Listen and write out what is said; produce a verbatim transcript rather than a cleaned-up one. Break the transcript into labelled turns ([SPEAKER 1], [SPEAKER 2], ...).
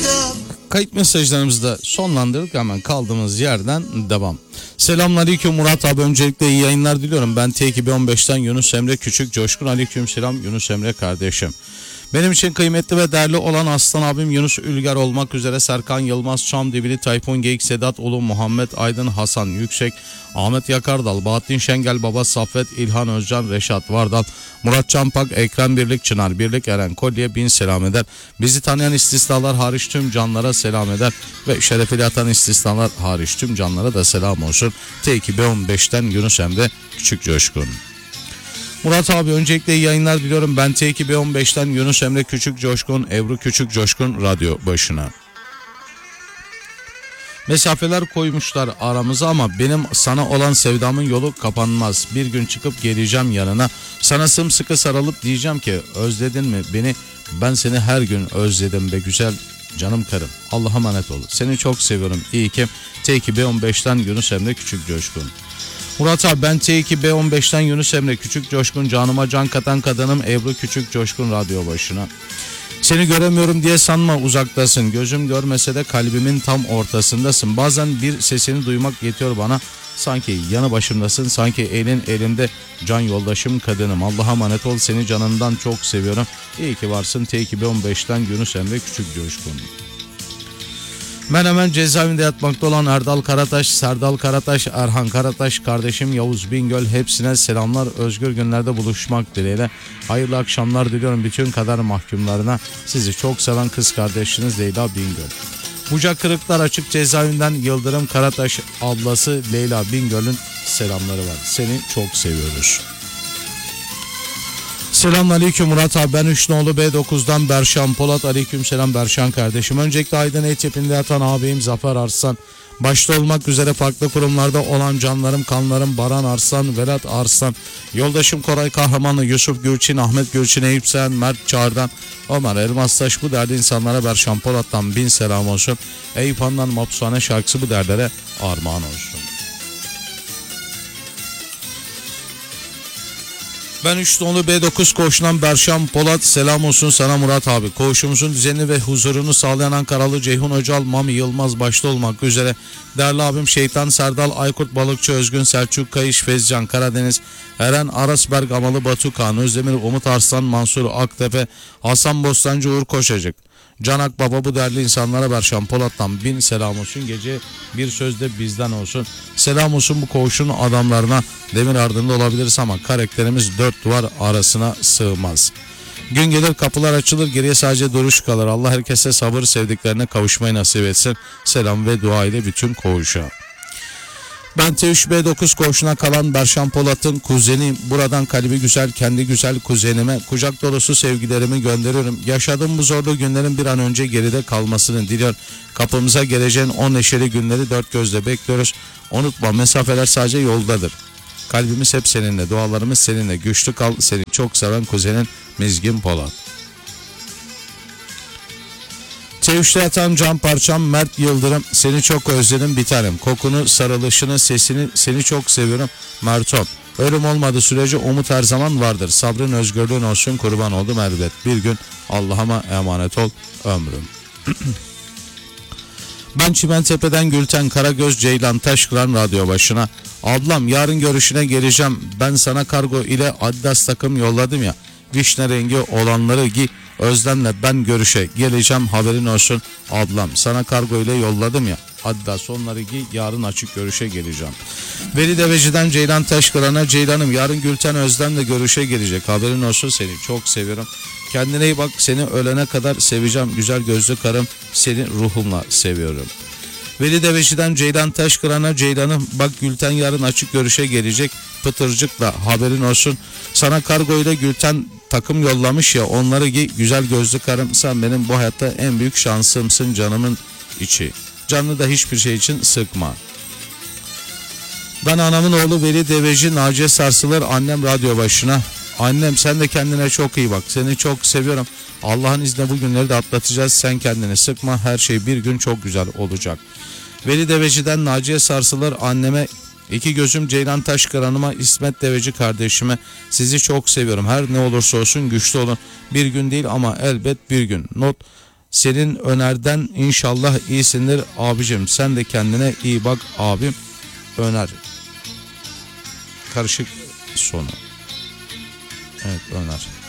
[SPEAKER 1] Kayıt mesajlarımızı da sonlandırdık, hemen kaldığımız yerden devam. Selamünaleyküm Murat abi, öncelikle iyi yayınlar diliyorum. Ben T iki B on beşten Yunus Emre Küçük Coşkun. Aleyküm selam Yunus Emre kardeşim. Benim için kıymetli ve değerli olan aslan abim Yunus Ülger olmak üzere Serkan Yılmaz, Çamdibili, Tayfun Geyik, Sedat Ulu, Muhammed Aydın, Hasan Yüksek, Ahmet Yakardal, Bahattin Şengel Baba, Saffet, İlhan Özcan, Reşat Vardal, Murat Çampak, Ekrem Birlik, Çınar Birlik, Eren Kolye bin selam eder. Bizi tanıyan istisnalar hariç tüm canlara selam eder ve şerefeli atan istisnalar hariç tüm canlara da selam olsun. T iki B on beşten Yunus Emre Küçük Coşkun. Murat abi öncelikle iyi yayınlar diliyorum. Ben T iki B on beşten Yunus Emre Küçük Coşkun, Ebru Küçük Coşkun radyo başına. Mesafeler koymuşlar aramıza ama benim sana olan sevdamın yolu kapanmaz. Bir gün çıkıp geleceğim yanına. Sana sımsıkı sarılıp diyeceğim ki özledin mi beni? Ben seni her gün özledim be güzel canım karım. Allah'a emanet ol. Seni çok seviyorum. İyi ki T iki B on beşten Yunus Emre Küçük Coşkun. Murat abi ben T iki B on beşten Yunus Emre Küçük Coşkun, canıma can katan kadınım Ebru Küçük Coşkun radyo başına. Seni göremiyorum diye sanma uzaktasın. Gözüm görmese de kalbimin tam ortasındasın. Bazen bir sesini duymak yetiyor bana. Sanki yanı başımdasın. Sanki elin elimde, can yoldaşım kadınım. Allah'a emanet ol. Seni canından çok seviyorum. İyi ki varsın. T iki B on beşten Yunus Emre Küçük Coşkun. Menemen cezaevinde yatmakta olan Erdal Karataş, Serdal Karataş, Erhan Karataş, kardeşim Yavuz Bingöl, hepsine selamlar. Özgür günlerde buluşmak dileğiyle. Hayırlı akşamlar diliyorum bütün kader mahkumlarına. Sizi çok seven kız kardeşiniz Leyla Bingöl. Bucak Kırıklar Açık Cezaevinden Yıldırım Karataş ablası Leyla Bingöl'ün selamları var. Seni çok seviyoruz. Selamünaleyküm Murat abi, ben üç nolu B dokuzdan Berşan Polat. Aleyküm selam Berşan kardeşim. Öncelikle Aydın Etçepin'de yatan ağabeyim Zafer Arslan, başta olmak üzere farklı kurumlarda olan canlarım kanlarım Baran Arslan, Velat Arslan, yoldaşım Koray Kahramanlı, Yusuf Gülçin, Ahmet Gülçin, Eyüp Sen, Mert Çağrı'dan, Ömer Elmastaş, bu değerli insanlara Berşan Polat'tan bin selam olsun. Eyüp Han'dan Mapsuhane şarkısı bu değerlere armağan olsun. Ben üç nolu B dokuz koğuşundan Berşan Polat, selam olsun sana Murat abi. Koğuşumuzun düzenini ve huzurunu sağlayan Ankaralı Ceyhun Öcal, Mami Yılmaz başta olmak üzere değerli abim Şeytan Serdal, Aykurt Balıkçı, Özgün Selçuk Kayış, Fezcan Karadeniz, Eren Arasberg, Amalı Batu Kaan, Özdemir, Umut Arslan, Mansur Aktepe, Hasan Bostancı, Uğur Koşacık, Canak Baba, bu değerli insanlara Berşan Polat'tan bin selam olsun. Gece bir sözde bizden olsun. Selam olsun bu koğuşun adamlarına. Demir ardında olabiliriz ama karakterimiz dört duvar arasına sığmaz. Gün gelir kapılar açılır, geriye sadece duruş kalır. Allah herkese sabır, sevdiklerine kavuşmayı nasip etsin. Selam ve dua ile bütün koğuşa. Ben T üç B dokuz koğuşuna kalan Berşan Polat'ın kuzeniyim. Buradan kalbi güzel, kendi güzel kuzenime kucak dolusu sevgilerimi gönderiyorum. Yaşadığım bu zorlu günlerin bir an önce geride kalmasını diliyorum. Kapımıza geleceğin o neşeli günleri dört gözle bekliyoruz. Unutma, mesafeler sadece yoldadır. Kalbimiz hep seninle, dualarımız seninle. Güçlü kal, seni çok seven kuzenin Mizgin Polat. T üçte yatan can parçam Mert Yıldırım, seni çok özledim bir tanem. Kokunu, sarılışını, sesini, seni çok seviyorum Merton. Ölüm olmadığı sürece umut her zaman vardır. Sabrın, özgürlüğün olsun, kurban oldum elbet. Bir gün Allah'ıma emanet ol ömrüm. Ben Çimentepe'den Gülten Karagöz, Ceylan Taşkıran radyo başına. Ablam yarın görüşüne geleceğim. Ben sana kargo ile Adidas takım yolladım ya. Vişne rengi olanları giy. Özlemle ben görüşe geleceğim, haberin olsun ablam. Sana kargo ile yolladım ya. Adidas onları giy, yarın açık görüşe geleceğim. Veli Deveci'den Ceylan Taşkıran'a, Ceylan'ım yarın Gülten Özlem'le görüşe gelecek. Haberin olsun, seni çok seviyorum. Kendine iyi bak, seni ölene kadar seveceğim. Güzel gözlü karım, seni ruhumla seviyorum. Veli Deveci'den Ceylan Taşkıran'a, Ceylan'ım bak Gülten yarın açık görüşe gelecek. Pıtırcıkla haberin olsun. Sana kargo ile Gülten takım yollamış ya, onları giy. Güzel gözlü karım, sen benim bu hayatta en büyük şansımsın canımın içi. Canını da hiçbir şey için sıkma. Ben anamın oğlu Veli Deveci, Naciye Sarsılır, annem radyo başına. Annem sen de kendine çok iyi bak, seni çok seviyorum. Allah'ın izniyle bu günleri de atlatacağız, sen kendini sıkma, her şey bir gün çok güzel olacak. Veli Deveci'den Naciye Sarsılır, anneme, iki gözüm Ceylan Taşkıran'ıma, İsmet Deveci kardeşime, sizi çok seviyorum. Her ne olursa olsun güçlü olun. Bir gün değil ama elbet bir gün. Not, Senin Öner'den inşallah iyisindir abicim. Sen de kendine iyi bak abim. Öner. Karışık sonu. Evet Öner.